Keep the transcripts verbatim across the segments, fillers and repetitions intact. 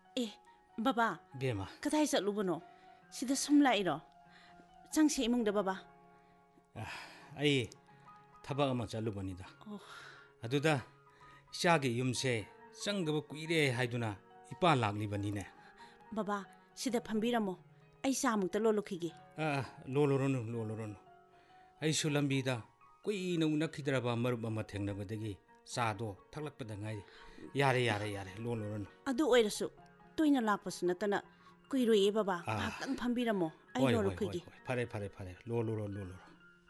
A baba Bema. kadai chatlubano sida sum lairo changse imungda baba Ai thaba ama chalubanida. oh Aduda ishagi yumse changdaba kuire haiduna ipa laglibanine. baba sida phambiramo ai samukta lolukhige Ah loloronu loloronu. Ai sulambida kuina unakidraba marub ama thengnabadagi sado thaklakpada ngai. Yare yare yare loloronu. adu oirasu toina lakpasu natana kuiroye baba ngakang phambiramo ai lolukhige Pare pare pare loloro loloro.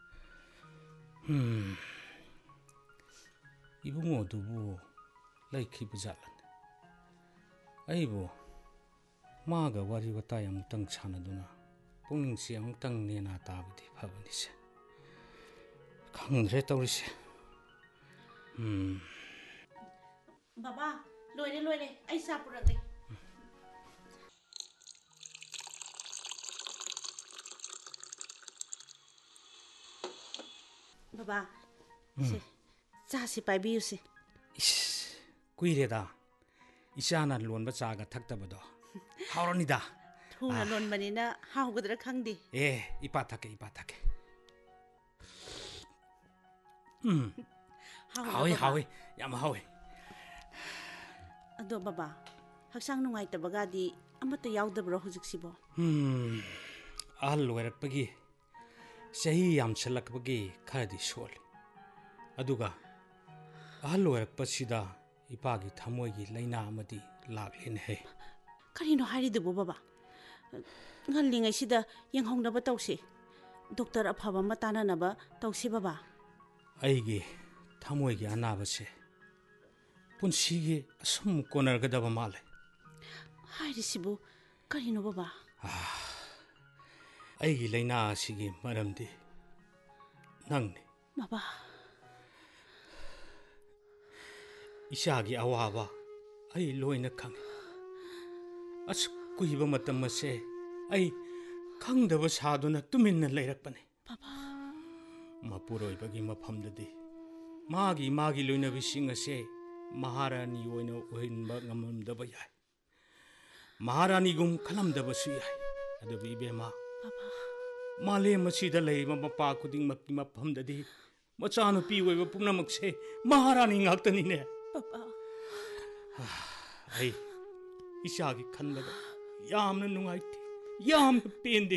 Hmm. Ibungo dubu laikhi bujalan. Aibo maga wari watai amutang chanaduna pungning si amutang nena tabdi phabanise. Khangre tawrise. Hmm. baba loire loire ai sapurage baba se cha si pai biu se Is kuireda isana lonba chaga thaktabado hauronida thuna lon manina haugadra khangdi eh ipa thake ipa thake hmm hawi hawi yam hawi ado baba haksang nungai tabagadi amata yaudabro hujiksibo hmm al loirakpagi sahi yam chalakpagi khadi sol aduga al loirakpasida ipagi thamoigi laina amadi laglin he karino haridubo baba ngallingai sida yenghongnaba tawse doctor afaba matana naba tawse baba aigi thamoigi anabase punsigi asum konargadaba male hairisibu karino baba aigi laina asigi maramdi nangni baba isagi awaba ai loina khang as kuiba matam ase ai khangdaba saduna tuminna leirakpane baba mapuroi bagi mafamdadi magi magi loina bising ase maharani oina ohinba ngamamdaba yai maharani gum khalamdaba su yai adabi bema baba male masida leiba mapa kuding makki mafamdadi machanu pi oiba pumnamakse maharani ngaktani ne baba ai isagi khanbada yamna nungaiti yamna pende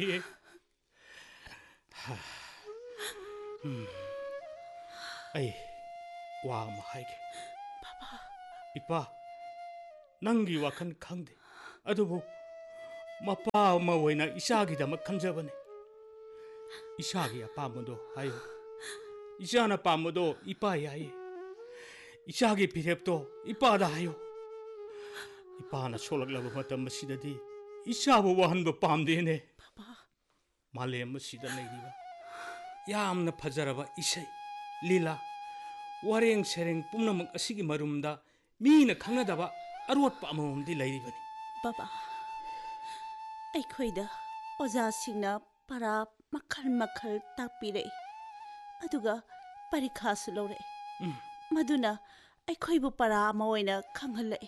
ai wa ma haige baba ipa nangi wakhan khangde adubu mapa ma oina isagi da makhanjabane isagi apamado hayo isana pamado ipa yai isagi pirepto ipa da hayo ipa na solaklaba matam masidadi isabu wahanba pamdene baba malem masida leiriba yamna fajaraba isai lila wareng sereng pumnamak asigi marumda mina khangadaba arotpa amamdi leiribani baba ꯑꯩꯈꯣꯏꯗ ꯑꯣꯖꯥꯁꯤꯡꯅ ꯄꯔꯥ ꯃꯈꯜ ꯃꯈꯜ ꯇꯥꯛꯄꯤꯔꯛꯏ ꯑꯗꯨꯒ ꯄꯔꯤꯈꯥꯁꯨ ꯂꯧꯔꯛꯏ ꯃꯗꯨꯅ ꯑꯩꯈꯣꯏꯕꯨ ꯄꯔꯥ ꯑꯃ ꯑꯣꯏꯅ ꯈꯪꯍꯜꯂꯛꯏ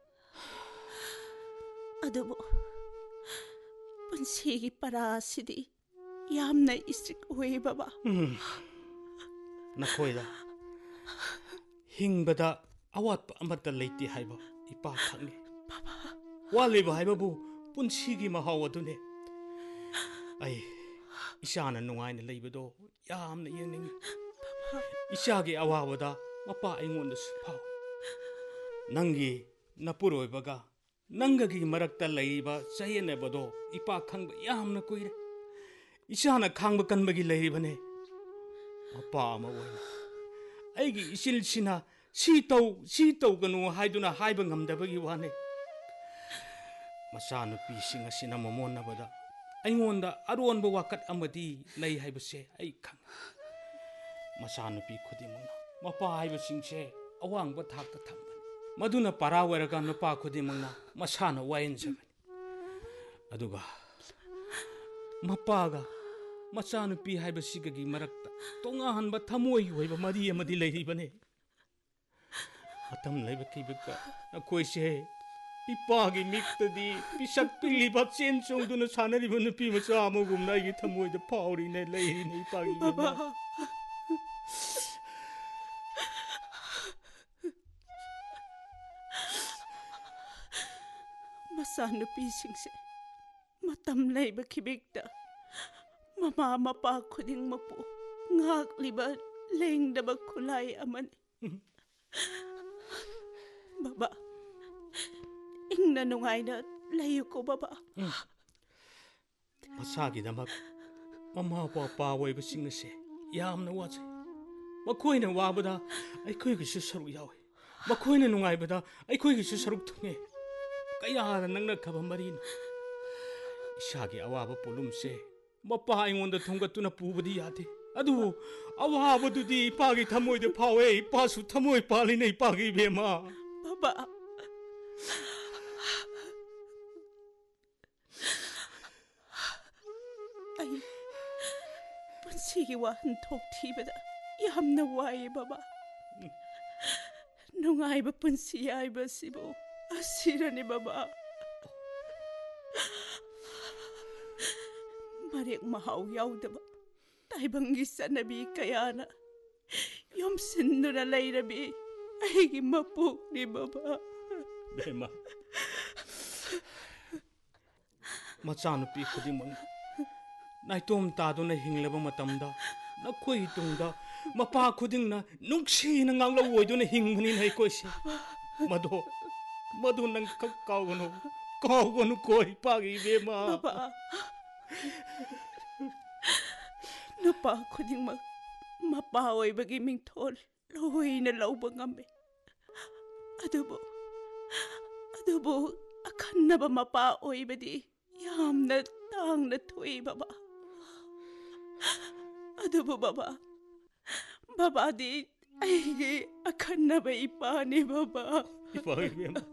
ꯑꯗꯨꯕꯨ ꯄꯨꯟꯁꯤꯒꯤ ꯄꯔꯥ ꯑꯁꯤꯗꯤ ꯌꯥꯝꯅ ꯏꯁꯇ꯭ꯔꯤꯛ ꯑꯣꯏ ꯕꯕꯥ ꯅꯈꯣꯏꯗ ꯍꯤꯡꯕꯗ ꯑꯋꯥꯠꯄ ꯑꯃꯠꯇ ꯂꯩꯇꯦ ꯍꯥꯏꯕ ꯏꯄꯥ ꯈꯪꯉꯤ ꯋꯥꯠꯂꯤꯕ ꯍꯥꯏꯕꯕꯨ ꯄꯨꯟꯁꯤꯒꯤ ꯃꯍꯥꯎ ꯑꯗꯨꯅꯦ ꯑꯩ ꯏꯆꯥꯅ ꯅꯨꯡꯉꯥꯏꯅ ꯂꯩꯕꯗꯣ ꯌꯥꯝꯅ ꯌꯦꯡꯅꯤꯡꯉꯤ ꯏꯆꯥꯒꯤ ꯑꯋꯥꯕꯗ ꯃꯄꯥ ꯑꯩꯉꯣꯟꯗꯁꯨ ꯐꯥꯎ ꯅꯪꯒꯤ ꯅꯄꯨꯔꯣꯏꯕꯒ ꯅꯪꯒꯒꯤ ꯃꯔꯛꯇ ꯂꯩꯔꯤꯕ ꯆꯌꯦꯠꯅꯕꯗꯣ ꯏꯄꯥ ꯈꯪꯕ ꯌꯥꯝꯅ ꯀꯨꯏꯔꯦ ꯏꯆꯥꯅ ꯈꯥꯡꯕ ꯀꯟꯕꯒꯤ ꯂꯩꯔꯤꯕꯅꯦ ꯃꯄꯥ ꯑꯃ ꯑꯣꯏꯅ ꯑꯩꯒꯤ ꯏꯆꯤꯜꯁꯤꯅ ꯁꯤ ꯇꯧ ꯁꯤ ꯇꯧꯒꯅꯨ ꯍꯥꯏꯗꯨꯅ ꯍꯥꯏꯕ ꯉꯝꯗꯕꯒꯤ ꯋꯥꯅꯦ ꯃꯆꯥꯅꯨꯄꯤꯁꯤꯡ ꯑꯁꯤꯅ ꯃꯃꯣꯟꯅꯕꯗ ꯑꯩꯉꯣꯟꯗ ꯑꯔꯣꯟꯕ ꯋꯥꯀꯠ ꯑꯃꯗꯤ ꯂꯩ ꯍꯥꯏꯕꯁꯦ ꯑꯩ ꯈꯪꯉꯤ ꯃꯆꯥꯅꯨꯄꯤ ꯈꯨꯗꯤꯡꯃꯛꯅ ꯃꯄꯥ ꯍꯥꯏꯕꯁꯤꯡꯁꯦ ꯑꯋꯥꯡꯕ ꯊꯥꯛꯇ ꯊꯝꯕꯅꯤ ꯃꯗꯨꯅ ꯄꯔꯥ ꯑꯣꯏꯔꯒ ꯅꯨꯄꯥ ꯈꯨꯗꯤꯡꯃꯛꯅ ꯃꯁꯥꯅ ꯋꯥꯌꯦꯟꯖꯕꯅꯤ ꯑꯗꯨꯒ ꯃꯄꯥꯒ ꯃꯆꯥꯅꯨꯄꯤ ꯍꯥꯏꯕꯁꯤꯒꯒꯤ ꯃꯔꯛꯇ ꯇꯣꯉꯥꯟꯕ ꯊꯃꯣꯏꯒꯤ ꯑꯣꯏꯕ ꯃꯔꯤ ꯑꯃꯗꯤ ꯂꯩꯔꯤꯕꯅꯤ ꯃꯇꯝ ꯂꯩꯕ ꯀꯤꯕꯛꯇ ꯅꯈꯣꯏꯁꯦ 이빠기 믹더디 비삭 빌리바 찐 정도는 사내리면 비면서 아무금 나에게 탐모이다 파오리네 레이네 이빠기 바바. ꯃꯆꯥꯅꯨꯄꯤꯁꯤꯡꯁꯦ ꯃꯇꯝ ꯂꯩꯕ ꯈꯤꯕꯤꯛꯇ ꯃꯃꯥ ꯃꯄꯥ ꯈꯨꯗꯤꯡꯃꯛꯄꯨ ꯉꯥꯛꯂꯤꯕ ꯂꯦꯡꯗꯕ ꯈꯨꯠꯂꯥꯏ ꯑꯃꯅꯤ. ꯕꯕꯥ, ꯏꯪꯅ ꯅꯨꯡꯉꯥꯏꯅ ꯂꯩꯌꯨꯀꯣ ꯕꯕꯥ. ꯃꯁꯥꯒꯤꯗꯃꯛ ꯃꯃꯥ ꯃꯄꯥ ꯑꯣꯏꯕꯁꯤꯡ ꯑꯁꯤ ꯌꯥꯝꯅ ꯋꯥꯖꯩ. ꯃꯈꯣꯏꯅ ꯋꯥꯕꯗ ꯑꯩꯈꯣꯏꯒꯤꯁꯨ ꯁꯔꯨꯛ ꯌꯥꯎꯏ. ꯃꯈꯣꯏꯅ ꯅꯨꯡꯉꯥꯏꯕꯗ ꯑꯩꯈꯣꯏꯒꯤꯁꯨ ꯁꯔꯨꯛ ꯊꯨꯡꯉꯦ. ꯀꯌꯥꯗ ꯅꯪꯅꯈ꯭ꯔꯕ ꯃꯔꯤꯅꯣ. ꯏꯁꯥꯒꯤ ꯑꯋꯥꯕ ꯄꯣꯠꯂꯨꯝꯁꯦ ꯃꯄꯥ ꯑꯩꯉꯣꯟꯗ ꯊꯣꯡꯒꯠꯇꯨꯅ ꯄꯨꯕꯗꯤ ꯌꯥꯗꯦ. ꯑꯗꯨꯕꯨ ꯑꯋꯥꯕꯗꯨꯗꯤ ꯏꯄꯥꯒꯤ ꯊꯃꯣꯏꯗ ꯐꯥꯎꯋꯦ. ꯏꯄꯥꯁꯨ ꯊꯃꯣꯏ ꯄꯥꯜꯂꯤꯅꯦ ꯏꯄꯥꯒꯤ ꯏꯕꯦꯝꯃ. ꯕꯕꯥ, ꯑꯩ ꯄꯨꯟꯁꯤꯒꯤ ꯋꯥꯍꯟꯊꯣꯛ ꯊꯤꯕꯗ ꯌꯥꯝꯅ ꯋꯥꯏꯌꯦ ꯕꯕꯥ. ꯅꯨꯡꯉꯥꯏꯕ ꯄꯨꯟꯁꯤ ꯍꯥꯏꯕꯁꯤꯕꯨ ꯑꯁꯤꯔꯅꯤ ꯕꯕꯥ. ꯃꯔꯦꯛ ꯃꯍꯥꯎ ꯌꯥꯎꯗꯕ ꯇꯥꯏꯕꯪꯒꯤ ꯆꯠꯅꯕꯤ ꯀꯌꯥꯅ ꯌꯣꯝꯁꯤꯟꯗꯨꯅ ꯂꯩꯔꯕꯤ ꯑꯩꯒꯤ ꯃꯄꯣꯛꯅꯤ ꯕꯕꯥ. ꯕꯦꯝꯃ, ꯃꯆꯥꯅꯨꯄꯤ ꯈꯨꯗꯤꯡꯃꯛꯅ ꯅꯥꯏꯇꯣꯝ ꯇꯥꯗꯨꯅ ꯍꯤꯡꯂꯕ ꯃꯇꯝꯗ ꯅꯈꯣꯏꯒꯤ ꯇꯨꯡꯗ ꯃꯄꯥ ꯈꯨꯗꯤꯡꯅ ꯅꯨꯡꯁꯤꯅ ꯉꯥꯡꯂꯧ ꯑꯣꯏꯗꯨꯅ ꯍꯤꯡꯕꯅꯤꯅ ꯑꯩꯈꯣꯏꯁꯦ. ꯃꯗꯣ ꯃꯗꯨ ꯅꯪ ꯈꯛ ꯀꯥꯎꯒꯅꯨ. ꯀꯥꯎꯒꯅꯨꯀꯣ ꯏꯄꯥꯒꯤ ꯏꯕꯦꯝꯃ. ꯕꯕꯥ, ꯅꯨꯄꯥ ꯈꯨꯗꯤꯡꯃꯛ ꯃꯄꯥ ꯑꯣꯏꯕꯒꯤ ꯃꯤꯡꯊꯣꯜ ꯂꯣꯏꯅ ꯂꯧꯕ ꯉꯝꯃꯤ. ꯑꯗꯨꯕꯨ ꯑꯗꯨꯕꯨ ꯑꯈꯟꯅꯕ ꯃꯄꯥ ꯑꯣꯏꯕꯗꯤ ꯌꯥꯝꯅ ꯇꯥꯡꯅ ꯊꯣꯛꯏ ꯕꯕꯥ. ꯑꯗꯨꯕꯨ ꯕꯕꯥ, ꯕꯕꯥꯗꯤ ꯑꯩꯒꯤ ꯑꯈꯟꯅꯕ ꯏꯄꯥꯅꯤ ꯕꯕꯥ. 이뻐 이게 뭐.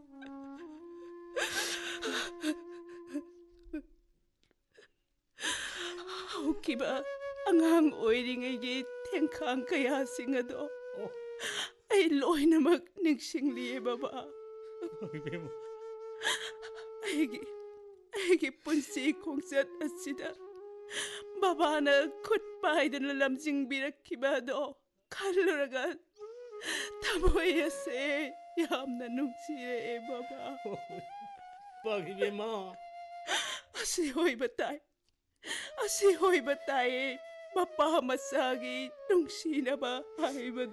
ꯍꯧꯈꯤꯕ ꯑꯉꯥꯡ ꯑꯣꯏꯔꯤꯉꯩꯒꯤ ꯊꯦꯡꯈꯥꯡ ꯀꯌꯥꯁꯤꯡ ꯑꯗꯣ ꯑꯩ ꯂꯣꯏꯅꯃꯛ ꯅꯤꯡꯁꯤꯡꯂꯤꯌꯦ ꯕꯕꯥ. ꯑꯩꯒꯤ ꯑꯩꯒꯤ ꯄꯨꯟꯁꯤ ꯈꯣꯡꯆꯠ ꯑꯁꯤꯗ ꯕꯕꯥꯅ ꯈꯨꯠ ꯄꯥꯏꯗꯨꯅ ꯂꯝꯖꯤꯡꯕꯤꯔꯛꯈꯤꯕ ꯑꯗꯣ ꯈꯜꯂꯨꯔꯒ ꯊꯃꯣꯏ ꯑꯁꯦ ꯌꯥꯝꯅ ꯅꯨꯡꯁꯤꯔꯛꯑꯦ ꯕꯕꯥ. ꯄꯥꯒꯤꯕꯦꯝꯃ, ꯑꯁꯤ ꯑꯣꯏꯕ ꯇꯥꯏ. ꯑꯁꯤ ꯑꯣꯏꯕ ꯇꯥꯏꯌꯦ ꯃꯄꯥ ꯃꯆꯥꯒꯤ ꯅꯨꯡꯁꯤꯅꯕ ꯍꯥꯏꯕꯗꯨ.